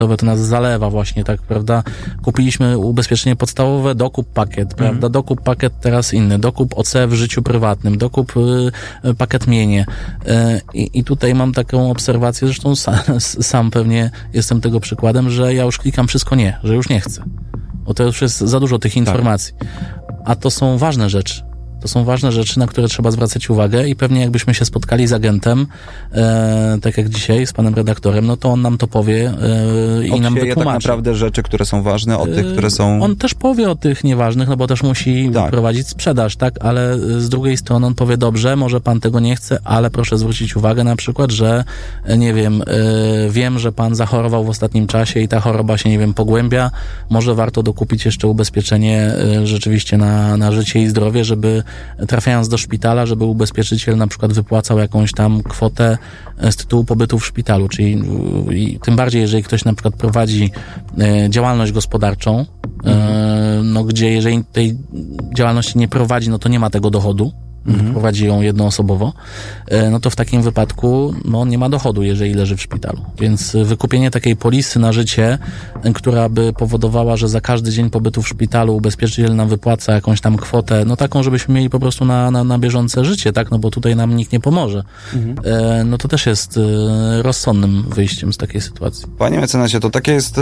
to nas zalewa właśnie, tak, prawda? Kupiliśmy ubezpieczenie podstawowe, dokup pakiet, prawda? Dokup pakiet teraz inny, dokup OC w życiu prywatnym, dokup pakiet mienie. I tutaj mam taką obserwację, zresztą sam pewnie jestem tego przykładem, że ja już klikam wszystko nie, że już nie chcę. Bo to już jest za dużo tych informacji. A to są ważne rzeczy. To są ważne rzeczy, na które trzeba zwracać uwagę i pewnie jakbyśmy się spotkali z agentem, tak jak dzisiaj, z panem redaktorem, no to on nam to powie i nam wytłumaczy. tak naprawdę rzeczy, które są ważne, od tych, które są... On też powie o tych nieważnych, no bo też musi prowadzić sprzedaż, tak? Ale z drugiej strony on powie, dobrze, może pan tego nie chce, ale proszę zwrócić uwagę na przykład, że nie wiem, wiem, że pan zachorował w ostatnim czasie i ta choroba się, nie wiem, pogłębia. Może warto dokupić jeszcze ubezpieczenie rzeczywiście na życie i zdrowie, żeby trafiając do szpitala, żeby ubezpieczyciel na przykład wypłacał jakąś tam kwotę z tytułu pobytu w szpitalu, czyli i tym bardziej, jeżeli ktoś na przykład prowadzi działalność gospodarczą, no gdzie jeżeli tej działalności nie prowadzi, no to nie ma tego dochodu, prowadzi ją jednoosobowo, no to w takim wypadku no nie ma dochodu, jeżeli leży w szpitalu. Więc wykupienie takiej polisy na życie, która by powodowała, że za każdy dzień pobytu w szpitalu ubezpieczyciel nam wypłaca jakąś tam kwotę, no taką, żebyśmy mieli po prostu na bieżące życie, tak, no bo tutaj nam nikt nie pomoże. No to też jest rozsądnym wyjściem z takiej sytuacji. Panie mecenasie, to takie jest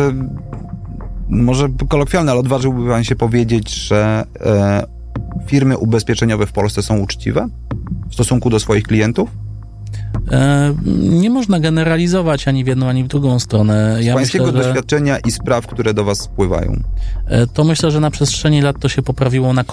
może kolokwialne, ale odważyłby pan się powiedzieć, że firmy ubezpieczeniowe w Polsce są uczciwe w stosunku do swoich klientów? Nie można generalizować ani w jedną, ani w drugą stronę. Z pańskiego doświadczenia i spraw, które do was spływają. To myślę, że na przestrzeni lat to się poprawiło na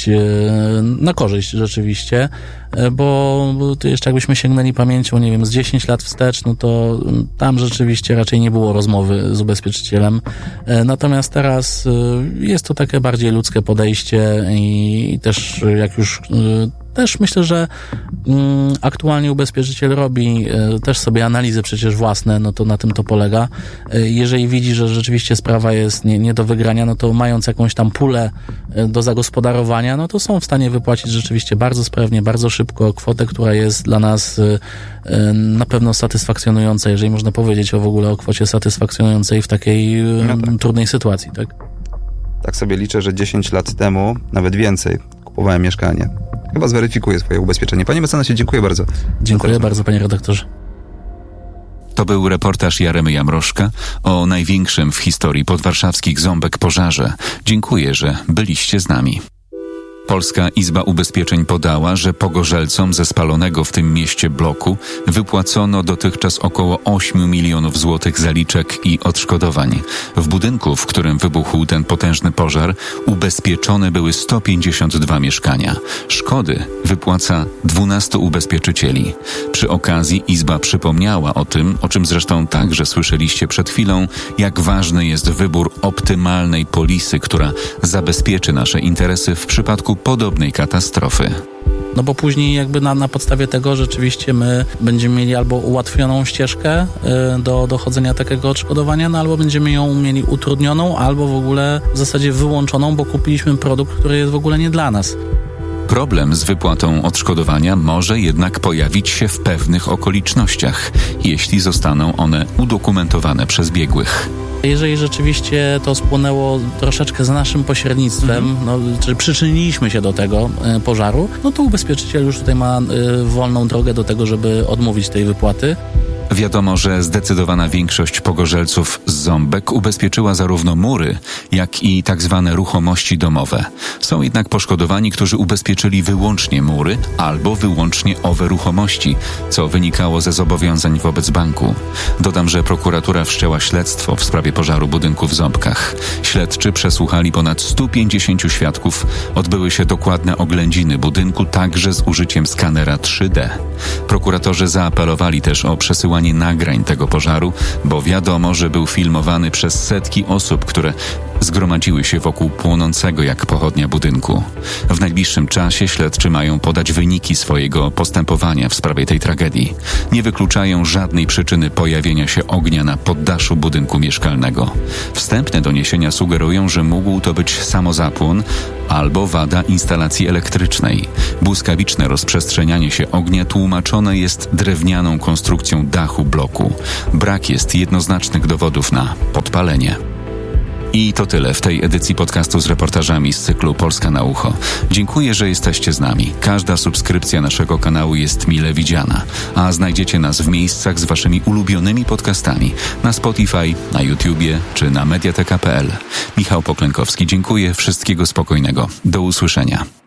korzyść rzeczywiście, bo to jeszcze jakbyśmy sięgnęli pamięcią, nie wiem, z 10 lat wstecz, no to tam rzeczywiście raczej nie było rozmowy z ubezpieczycielem. Natomiast teraz jest to takie bardziej ludzkie podejście i też jak już też myślę, że aktualnie ubezpieczyciel robi też sobie analizy przecież własne, no to na tym to polega. Jeżeli widzi, że rzeczywiście sprawa jest nie do wygrania, no to mając jakąś tam pulę do zagospodarowania, no to są w stanie wypłacić rzeczywiście bardzo sprawnie, bardzo szybko kwotę, która jest dla nas na pewno satysfakcjonująca, jeżeli można powiedzieć w ogóle o kwocie satysfakcjonującej w takiej trudnej sytuacji, tak? Tak sobie liczę, że 10 lat temu, nawet więcej, kupowałem mieszkanie. Chyba zweryfikuję swoje ubezpieczenie. Panie mecenasie, dziękuję bardzo. Dziękuję bardzo, panie redaktorze. To był reportaż Jaremy Jamrożka o największym w historii podwarszawskich ząbek pożarze. Dziękuję, że byliście z nami. Polska Izba Ubezpieczeń podała, że pogorzelcom ze spalonego w tym mieście bloku wypłacono dotychczas około 8 milionów złotych zaliczek i odszkodowań. W budynku, w którym wybuchł ten potężny pożar, ubezpieczone były 152 mieszkania. Szkody wypłaca 12 ubezpieczycieli. Przy okazji Izba przypomniała o tym, o czym zresztą także słyszeliście przed chwilą, jak ważny jest wybór optymalnej polisy, która zabezpieczy nasze interesy w przypadku podobnej katastrofy. No bo później jakby na podstawie tego rzeczywiście my będziemy mieli albo ułatwioną ścieżkę do dochodzenia takiego odszkodowania, no albo będziemy ją mieli utrudnioną, albo w ogóle w zasadzie wyłączoną, bo kupiliśmy produkt, który jest w ogóle nie dla nas. Problem z wypłatą odszkodowania może jednak pojawić się w pewnych okolicznościach, jeśli zostaną one udokumentowane przez biegłych. Jeżeli rzeczywiście to spłynęło troszeczkę za naszym pośrednictwem, no, czyli przyczyniliśmy się do tego pożaru, no to ubezpieczyciel już tutaj ma wolną drogę do tego, żeby odmówić tej wypłaty. Wiadomo, że zdecydowana większość pogorzelców z ząbek ubezpieczyła zarówno mury, jak i tak zwane ruchomości domowe. Są jednak poszkodowani, którzy ubezpieczyli wyłącznie mury albo wyłącznie owe ruchomości, co wynikało ze zobowiązań wobec banku. Dodam, że prokuratura wszczęła śledztwo w sprawie pożaru budynku w Ząbkach. Śledczy przesłuchali ponad 150 świadków. Odbyły się dokładne oględziny budynku, także z użyciem skanera 3D. Prokuratorzy zaapelowali też o przesyłanie nagrań tego pożaru, bo wiadomo, że był filmowany przez setki osób, które zgromadziły się wokół płonącego jak pochodnia budynku. W najbliższym czasie śledczy mają podać wyniki swojego postępowania w sprawie tej tragedii. Nie wykluczają żadnej przyczyny pojawienia się ognia na poddaszu budynku mieszkalnego. Wstępne doniesienia sugerują, że mógł to być samozapłon albo wada instalacji elektrycznej. Błyskawiczne rozprzestrzenianie się ognia tłumaczone jest drewnianą konstrukcją dachu dachu bloku. Brak jest jednoznacznych dowodów na podpalenie. I to tyle w tej edycji podcastu z reportażami z cyklu Polska na ucho. Dziękuję, że jesteście z nami. Każda subskrypcja naszego kanału jest mile widziana, a znajdziecie nas w miejscach z waszymi ulubionymi podcastami na Spotify, na YouTubie czy na mediateka.pl. Michał Poklenkowski, dziękuję. Wszystkiego spokojnego. Do usłyszenia.